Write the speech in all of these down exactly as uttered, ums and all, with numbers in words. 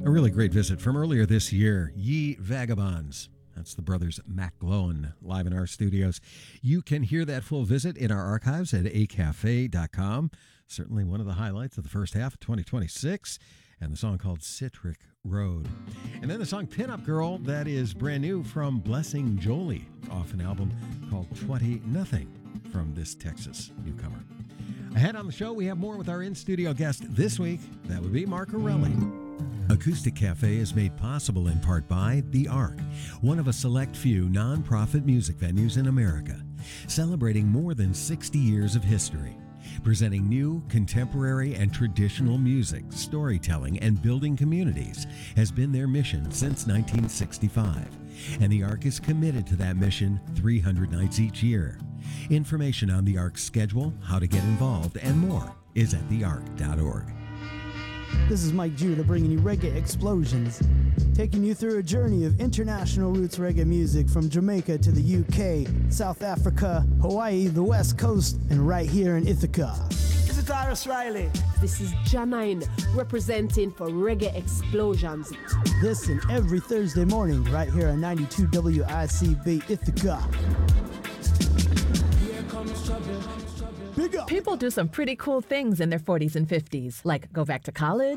A really great visit from earlier this year, Ye Vagabonds. That's the brothers McGlowan live in our studios. You can hear that full visit in our archives at a cafe dot com. Certainly one of the highlights of the first half of twenty twenty-six. And the song called Citric Road. And then the song Pin-Up Girl, that is brand new from Blessing Jolie, off an album called twenty nothing from this Texas newcomer. Ahead on the show, we have more with our in-studio guest this week. That would be Mark Corelli. Acoustic Cafe is made possible in part by The Ark, one of a select few nonprofit music venues in America, celebrating more than sixty years of history. Presenting new, contemporary, and traditional music, storytelling, and building communities has been their mission since nineteen sixty-five. And the Ark is committed to that mission three hundred nights each year. Information on the Ark's schedule, how to get involved, and more is at the ark dot org. This is Mike Judah bringing you Reggae Explosions, taking you through a journey of international roots reggae music from Jamaica to the U K, South Africa, Hawaii, the West Coast, and right here in Ithaca. This is Tyrus Riley. This is Janine representing for Reggae Explosions. This and every Thursday morning right here on ninety-two W I C B Ithaca. Here comes trouble. Big up. People do some pretty cool things in their forties and fifties, like go back to college,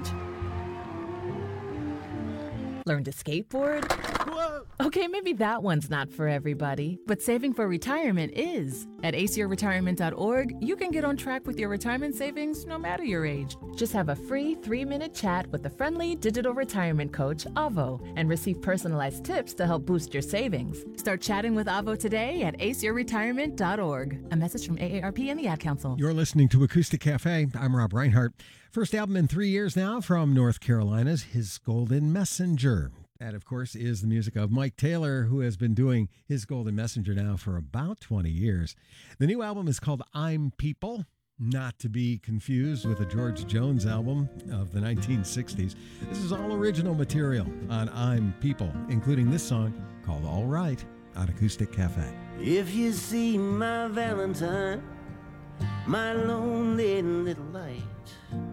learn to skateboard. Whoa. Okay, maybe that one's not for everybody, but saving for retirement is. At a c o retirement dot org, you can get on track with your retirement savings no matter your age. Just have a free three-minute chat with the friendly digital retirement coach, Avo, and receive personalized tips to help boost your savings. Start chatting with Avo today at a c o retirement dot org. A message from A A R P and the Ad Council. You're listening to Acoustic Cafe. I'm Rob Reinhart. First album in three years now from North Carolina's His Golden Messenger. That, of course, is the music of Mike Taylor, who has been doing His Golden Messenger now for about twenty years. The new album is called I'm People, not to be confused with a George Jones album of the nineteen sixties. This is all original material on I'm People, including this song called All Right on Acoustic Cafe. If you see my Valentine, my lonely little light,